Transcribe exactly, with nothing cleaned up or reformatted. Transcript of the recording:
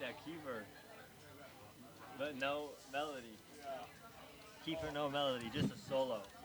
that Kiefer, but no melody. Yeah. Kiefer, no melody, just a solo.